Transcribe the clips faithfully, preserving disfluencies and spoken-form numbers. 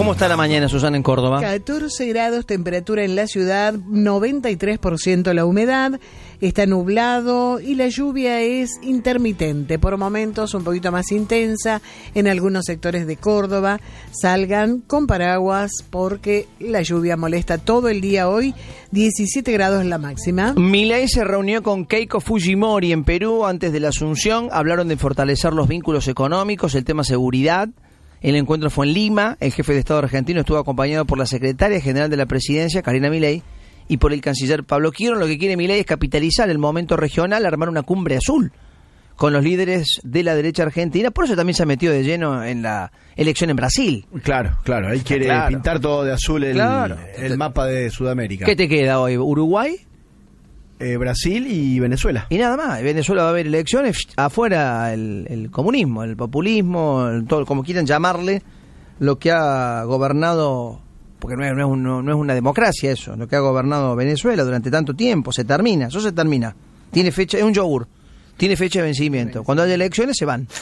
¿Cómo está la mañana, Susana, en Córdoba? catorce grados, temperatura en la ciudad, noventa y tres por ciento la humedad, está nublado y la lluvia es intermitente, por momentos un poquito más intensa en algunos sectores de Córdoba. Salgan con paraguas porque la lluvia molesta todo el día hoy, diecisiete grados la máxima. Milei se reunió con Keiko Fujimori en Perú antes de la asunción, hablaron de fortalecer los vínculos económicos, el tema seguridad. El encuentro fue en Lima, el jefe de Estado argentino estuvo acompañado por la secretaria general de la presidencia, Karina Milei, y por el canciller Pablo Quiroga. Lo que quiere Milei es capitalizar el momento regional, armar una cumbre azul con los líderes de la derecha argentina. Por eso también se ha metido de lleno en la elección en Brasil. Claro, claro, ahí quiere claro. pintar todo de azul el, claro. el mapa de Sudamérica. ¿Qué te queda hoy? ¿Uruguay? Eh, Brasil y Venezuela. Y nada más, en Venezuela va a haber elecciones, afuera el, el comunismo, el populismo, el, todo, como quieran llamarle, lo que ha gobernado, porque no es, no, es un, no es una democracia eso, lo que ha gobernado Venezuela durante tanto tiempo, se termina, eso se termina, tiene fecha, es un yogur, tiene fecha de vencimiento, cuando haya elecciones se van.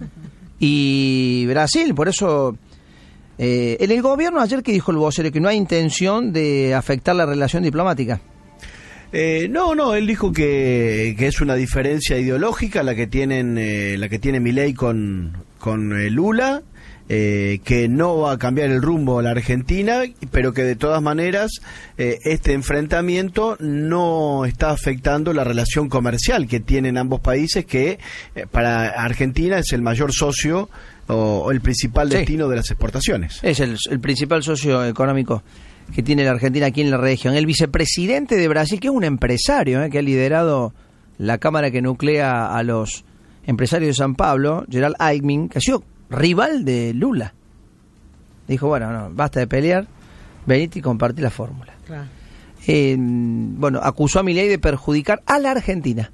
Y Brasil, por eso, eh, en el gobierno ayer que dijo el vocero que no hay intención de afectar la relación diplomática. Eh, no, no, él dijo que, que es una diferencia ideológica la que tienen, eh, la que tiene Milei con, con eh, Lula, eh, que no va a cambiar el rumbo a la Argentina, pero que de todas maneras eh, este enfrentamiento no está afectando la relación comercial que tienen ambos países, que eh, para Argentina es el mayor socio o, o el principal destino sí. de las exportaciones. Es el, el principal socio económico que tiene la Argentina aquí en la región. El vicepresidente de Brasil, que es un empresario, eh, que ha liderado la cámara que nuclea a los empresarios de San Pablo, Gerald Alckmin, que ha sido rival de Lula. Dijo, bueno, no, basta de pelear, venite y compartí la fórmula. Claro. Eh, bueno, acusó a Milei de perjudicar a la Argentina.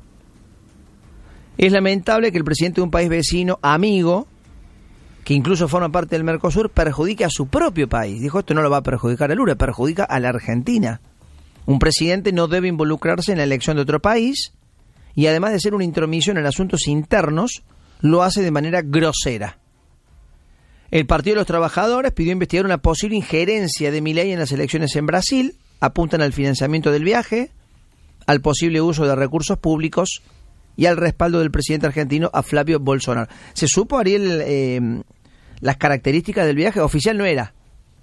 Es lamentable que el presidente de un país vecino, amigo, que incluso forma parte del Mercosur, perjudica a su propio país. Dijo, esto no lo va a perjudicar a Lula, perjudica a la Argentina. Un presidente no debe involucrarse en la elección de otro país y además de ser una intromisión en asuntos internos, lo hace de manera grosera. El Partido de los Trabajadores pidió investigar una posible injerencia de Milei en las elecciones en Brasil, apuntan al financiamiento del viaje, al posible uso de recursos públicos y al respaldo del presidente argentino a Flavio Bolsonaro. ¿Se supo, Ariel, eh, las características del viaje? Oficial no era.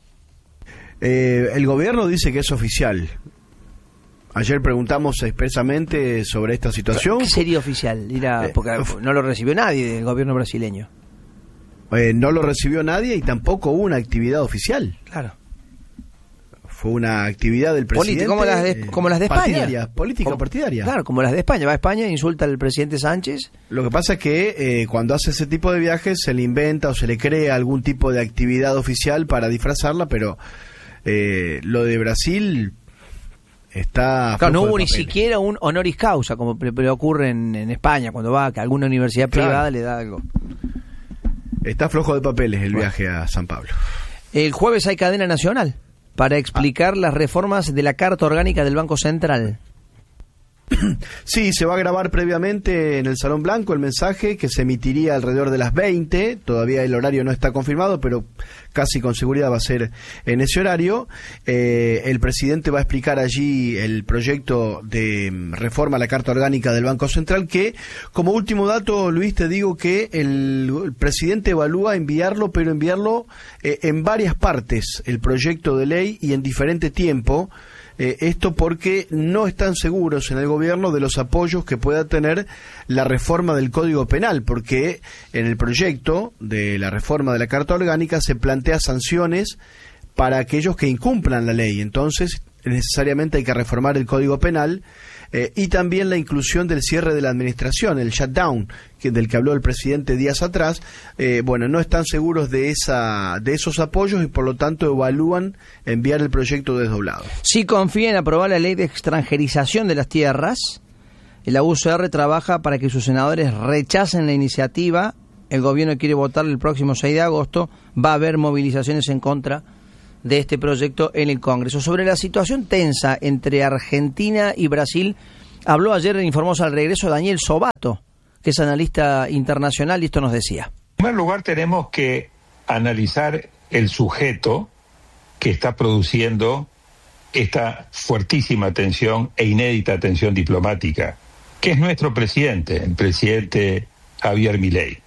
Eh, el gobierno dice que es oficial. Ayer preguntamos expresamente sobre esta situación. ¿Qué sería oficial? Era, porque eh, no lo recibió nadie del gobierno brasileño. Eh, no lo recibió nadie y tampoco hubo una actividad oficial. Claro. Fue una actividad del presidente. Como las de, como las de España. Política como, partidaria. Claro, como las de España. Va a España e insulta al presidente Sánchez. Lo que pasa es que eh, cuando hace ese tipo de viajes se le inventa o se le crea algún tipo de actividad oficial para disfrazarla, pero eh, lo de Brasil está... Claro, no hubo ni siquiera un honoris causa, como le ocurre en, en España, cuando va a alguna universidad claro. privada le da algo. Está flojo de papeles el bueno. viaje a San Pablo. El jueves hay cadena nacional para explicar ah. las reformas de la Carta Orgánica del Banco Central. Sí, se va a grabar previamente en el Salón Blanco el mensaje que se emitiría alrededor de las veinte, todavía el horario no está confirmado, pero casi con seguridad va a ser en ese horario. Eh, el presidente va a explicar allí el proyecto de reforma a la Carta Orgánica del Banco Central, que como último dato, Luis, te digo que el, el presidente evalúa enviarlo, pero enviarlo eh, en varias partes, el proyecto de ley y en diferente tiempo. Eh, esto porque no están seguros en el gobierno de los apoyos que pueda tener la reforma del Código Penal, porque en el proyecto de la reforma de la Carta Orgánica se plantea sanciones para aquellos que incumplan la ley. Entonces, necesariamente hay que reformar el Código Penal eh, y también la inclusión del cierre de la administración, el shutdown, que, del que habló el presidente días atrás. Eh, bueno, no están seguros de esa de esos apoyos y por lo tanto evalúan enviar el proyecto desdoblado. Si confía en aprobar la ley de extranjerización de las tierras, la U C R trabaja para que sus senadores rechacen la iniciativa. El gobierno quiere votar el próximo seis de agosto. Va a haber movilizaciones en contra de este proyecto en el Congreso. Sobre la situación tensa entre Argentina y Brasil, habló ayer en Informó al Regreso Daniel Sobato, que es analista internacional, y esto nos decía. En primer lugar, tenemos que analizar el sujeto que está produciendo esta fuertísima tensión e inédita tensión diplomática, que es nuestro presidente, el presidente Javier Milei.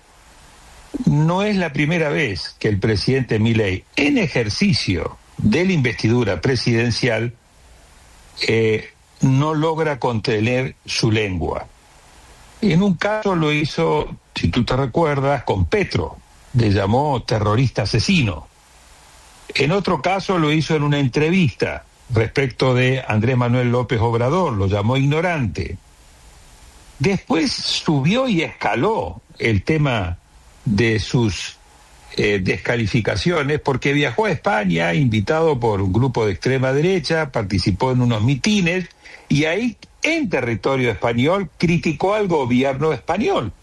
No es la primera vez que el presidente Milei, en ejercicio de la investidura presidencial, eh, no logra contener su lengua. En un caso lo hizo, si tú te recuerdas, con Petro, le llamó terrorista asesino. En otro caso lo hizo en una entrevista respecto de Andrés Manuel López Obrador, lo llamó ignorante. Después subió y escaló el tema de sus eh, descalificaciones, porque viajó a España invitado por un grupo de extrema derecha, participó en unos mitines y ahí, en territorio español, criticó al gobierno español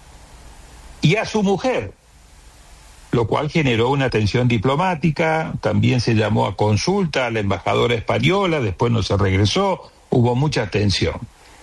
y a su mujer, lo cual generó una tensión diplomática. También se llamó a consulta a la embajadora española, después no se regresó, hubo mucha tensión.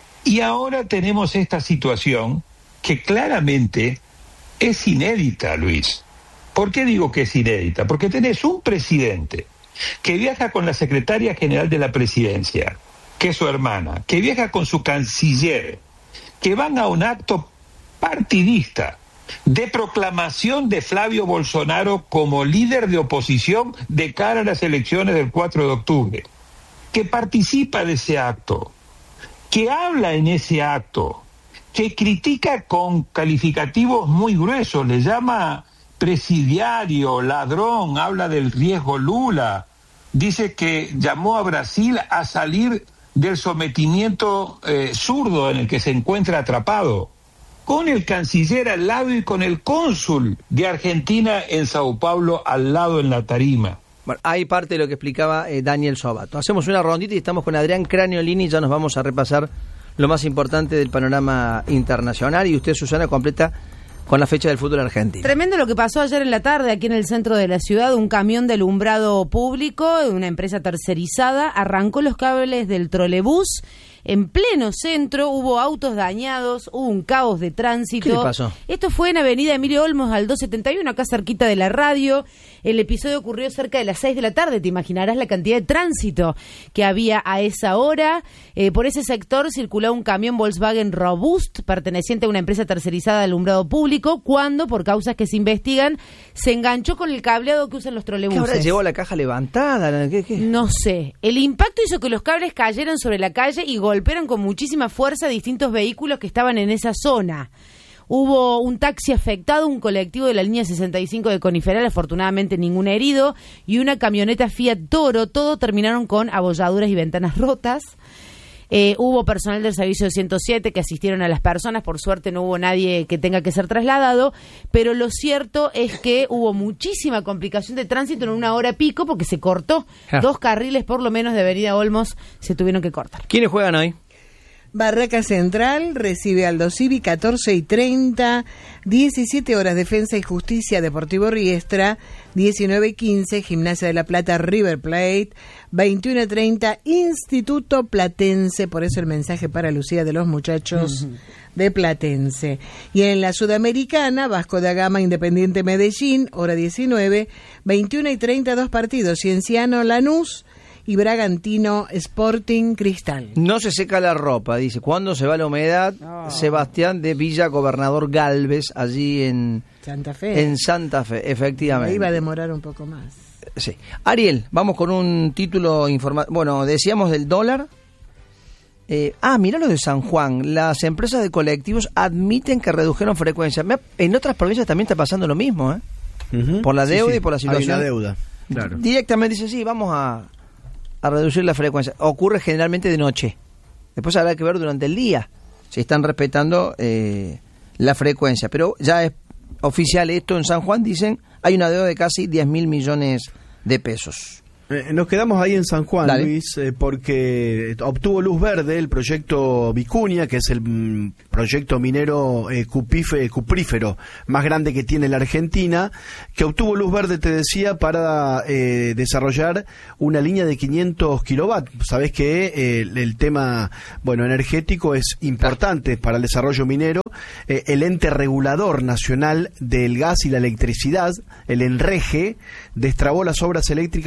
Y ahora tenemos esta situación que claramente es inédita, Luis. ¿Por qué digo que es inédita? Porque tenés un presidente que viaja con la secretaria general de la presidencia, que es su hermana, que viaja con su canciller, que van a un acto partidista de proclamación de Flavio Bolsonaro como líder de oposición de cara a las elecciones del cuatro de octubre, que participa de ese acto, que habla en ese acto, que critica con calificativos muy gruesos, le llama presidiario, ladrón, habla del riesgo Lula, dice que llamó a Brasil a salir del sometimiento eh, zurdo en el que se encuentra atrapado, con el canciller al lado y con el cónsul de Argentina en Sao Paulo al lado en la tarima. Bueno, hay parte de lo que explicaba eh, Daniel Sobato. Hacemos una rondita y estamos con Adrián Craniolini y ya nos vamos a repasar lo más importante del panorama internacional, y usted, Susana, completa con la fecha del fútbol argentino. Tremendo lo que pasó ayer en la tarde aquí en el centro de la ciudad. Un camión de alumbrado público de una empresa tercerizada arrancó los cables del trolebús en pleno centro, hubo autos dañados, hubo un caos de tránsito. ¿Qué le pasó? Esto fue en Avenida Emilio Olmos al doscientos setenta y uno, acá cerquita de la radio. El episodio ocurrió cerca de las seis de la tarde, te imaginarás la cantidad de tránsito que había a esa hora. Eh, por ese sector circulaba un camión Volkswagen Robust, perteneciente a una empresa tercerizada de alumbrado público, cuando, por causas que se investigan, se enganchó con el cableado que usan los trolebuses. ¿Qué ahora llegó la caja levantada? ¿Qué, qué? No sé. El impacto hizo que los cables cayeran sobre la calle y golpearon con muchísima fuerza distintos vehículos que estaban en esa zona. Hubo un taxi afectado, un colectivo de la línea sesenta y cinco de Coniferal, afortunadamente ningún herido, y una camioneta Fiat Toro. Todo terminaron con abolladuras y ventanas rotas. Eh, hubo personal del servicio ciento siete que asistieron a las personas, por suerte no hubo nadie que tenga que ser trasladado, pero lo cierto es que hubo muchísima complicación de tránsito en una hora pico porque se cortó. Ja. Dos carriles por lo menos de Avenida Olmos se tuvieron que cortar. ¿Quiénes juegan hoy? Barraca Central recibe Aldo Civi, catorce y treinta, diecisiete horas Defensa y Justicia, Deportivo Riestra, diecinueve y quince, Gimnasia de la Plata, River Plate, veintiuno y treinta, Instituto Platense, por eso el mensaje para Lucía de los muchachos uh-huh. de Platense. Y en la Sudamericana, Vasco da Gama, Independiente Medellín, hora diecinueve, veintiuno y treinta, dos partidos, Cienciano Lanús y Bragantino Sporting Cristal. No se seca la ropa, dice. ¿Cuándo se va la humedad? Oh. Sebastián de Villa Gobernador Galvez, allí en Santa Fe. En Santa Fe, efectivamente. Ahí va a demorar un poco más. Sí. Ariel, vamos con un título informativo. Bueno, decíamos del dólar. Eh, ah, mirá lo de San Juan. Las empresas de colectivos admiten que redujeron frecuencia. En otras provincias también está pasando lo mismo, ¿eh? Uh-huh. Por la deuda sí, sí. y por la situación. Hay una deuda, claro. Directamente dice, sí, vamos a... a reducir la frecuencia. Ocurre generalmente de noche. Después habrá que ver durante el día si están respetando eh, la frecuencia. Pero ya es oficial esto en San Juan, dicen, hay una deuda de casi diez mil millones de pesos. Eh, nos quedamos ahí en San Juan, Dale. Luis, eh, porque obtuvo luz verde el proyecto Vicuña, que es el mm, proyecto minero eh, cupífe, cuprífero más grande que tiene la Argentina, que obtuvo luz verde, te decía, para eh, desarrollar una línea de quinientos kilovatios. Sabés que eh, el, el tema bueno energético es importante para el desarrollo minero. Eh, el ente regulador nacional del gas y la electricidad, el ENREGE, destrabó las obras eléctricas clave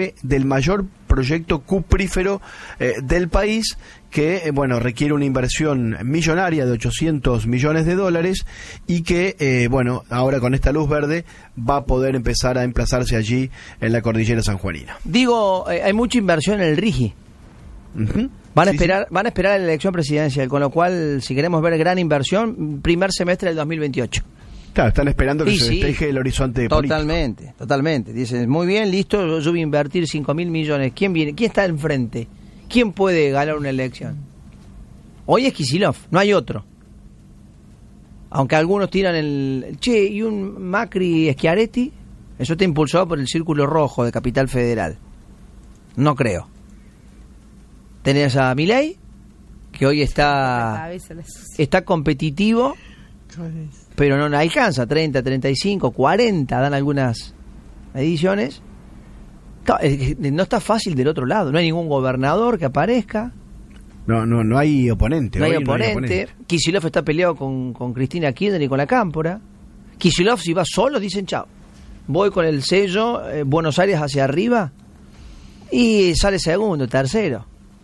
parte del mayor proyecto cuprífero eh, del país, que eh, bueno, requiere una inversión millonaria de ochocientos millones de dólares y que eh, bueno, ahora con esta luz verde va a poder empezar a emplazarse allí en la cordillera sanjuanina. Digo, eh, hay mucha inversión en el RIGI. Uh-huh. Van a Sí, esperar, van a esperar la elección presidencial, con lo cual, si queremos ver gran inversión, primer semestre del dos mil veintiocho. Claro, están esperando que Y se sí, despeje el horizonte político. Totalmente, totalmente. Dicen, muy bien, listo, yo, yo voy a invertir cinco mil millones. ¿Quién viene? ¿Quién está enfrente? ¿Quién puede ganar una elección? Hoy es Kicillof, no hay otro. Aunque algunos tiran el... Che, ¿y un Macri Schiaretti? Eso está impulsado por el Círculo Rojo de Capital Federal. No creo. Tenés a Milei, que hoy está, está competitivo, pero no alcanza, treinta, treinta y cinco, cuarenta, dan algunas ediciones. No está fácil del otro lado, no hay ningún gobernador que aparezca. No, no, no hay oponente. No hay hoy oponente. No hay oponente. Kicillof está peleado con, con Cristina Kirchner y con la Cámpora. Kicillof, si va solo, dicen chao. Voy con el sello, eh, Buenos Aires hacia arriba, y sale segundo, tercero.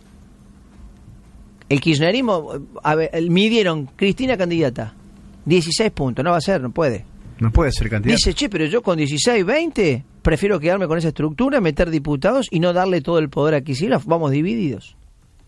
El kirchnerismo, a ver, midieron Cristina candidata, dieciséis puntos, no va a ser, no puede. No puede ser candidato. Dice, che, pero yo con dieciséis, veinte, prefiero quedarme con esa estructura, meter diputados y no darle todo el poder a Kicillof, vamos divididos.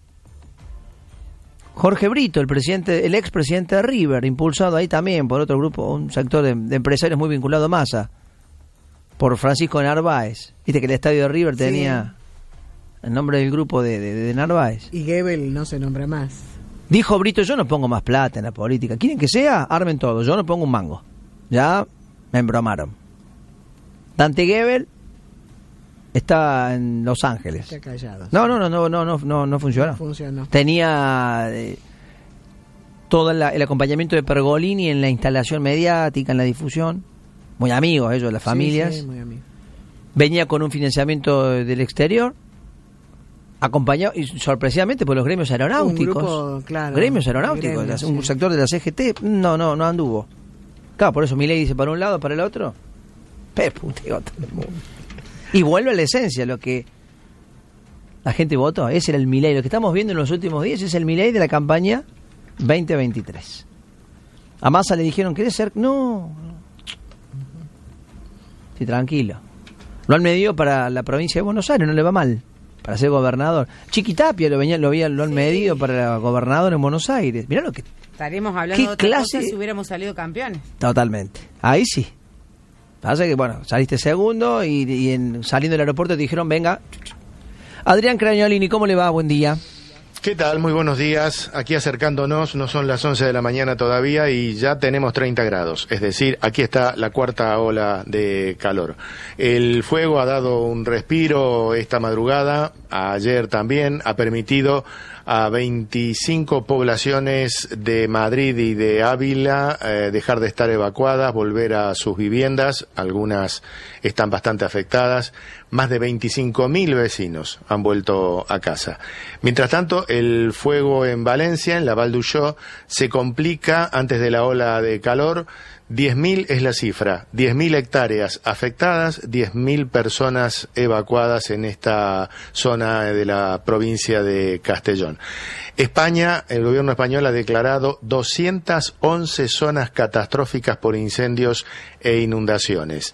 Jorge Brito, el presidente, el expresidente de River, impulsado ahí también por otro grupo, un sector de, de empresarios muy vinculado a Massa, por Francisco Narváez. Viste que el estadio de River tenía... Sí. El nombre del grupo de, de, de Narváez. Y Goebbels no se nombra más. Dijo Brito, yo no pongo más plata en la política. ¿Quieren que sea? Armen todo. Yo no pongo un mango. Ya me embromaron. Dante Goebbels está en Los Ángeles. Está callado. No, no, no, no, no, no, no, no funcionó. No funcionó. Tenía eh, todo la, el acompañamiento de Pergolini en la instalación mediática, en la difusión. Muy amigos ellos, las familias. Sí, sí, muy amigos. Venía con un financiamiento del exterior. Acompañado y sorpresivamente por los gremios aeronáuticos. Un grupo, claro, gremios aeronáuticos, gremios, un sí. sector de la C G T, no, no, no anduvo. Claro, por eso Milei dice para un lado, para el otro. Pe puteo todo el mundo. Y vuelve a la esencia, lo que la gente votó, ese era el Milei. Lo que estamos viendo en los últimos días es el Milei de la campaña veinte veintitrés. A Massa le dijeron, ¿querés ser? No. Sí, tranquilo. Lo han medido para la provincia de Buenos Aires, no le va mal. Para ser gobernador. Chiquitapia lo venía, lo había, lo han sí. medido para gobernador en Buenos Aires. Mirá lo que... Estaríamos hablando de otra clase... cosa si hubiéramos salido campeones. Totalmente. Ahí sí. Pasa que, bueno, saliste segundo y, y en, saliendo del aeropuerto te dijeron, venga. Adrián Crañolini, ¿cómo le va? Buen día. ¿Qué tal? Muy buenos días. Aquí acercándonos, no son las once de la mañana todavía y ya tenemos treinta grados. Es decir, aquí está la cuarta ola de calor. El fuego ha dado un respiro esta madrugada, ayer también, ha permitido a veinticinco poblaciones de Madrid y de Ávila eh, dejar de estar evacuadas, volver a sus viviendas, algunas están bastante afectadas, más de veinticinco mil vecinos han vuelto a casa. Mientras tanto, el fuego en Valencia, en la Val d'Uixó, se complica antes de la ola de calor. diez mil es la cifra, diez mil hectáreas afectadas, diez mil personas evacuadas en esta zona de la provincia de Castellón. España, el gobierno español ha declarado doscientas once zonas catastróficas por incendios e inundaciones.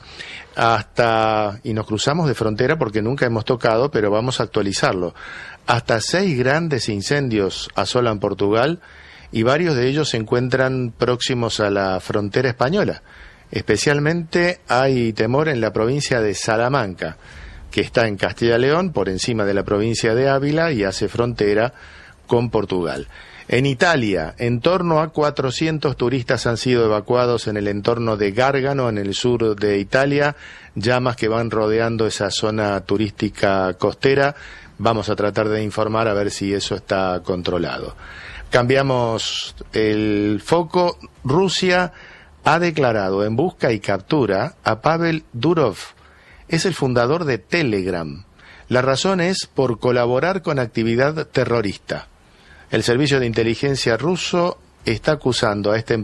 Hasta, y nos cruzamos de frontera porque nunca hemos tocado, pero vamos a actualizarlo. Hasta seis grandes incendios asolan Portugal, y varios de ellos se encuentran próximos a la frontera española. Especialmente hay temor en la provincia de Salamanca, que está en Castilla y León, por encima de la provincia de Ávila y hace frontera con Portugal. En Italia, en torno a cuatrocientos turistas han sido evacuados en el entorno de Gárgano, en el sur de Italia, llamas que van rodeando esa zona turística costera. Vamos a tratar de informar a ver si eso está controlado. Cambiamos el foco. Rusia ha declarado en busca y captura a Pavel Durov. Es el fundador de Telegram. La razón es por colaborar con actividad terrorista. El servicio de inteligencia ruso está acusando a este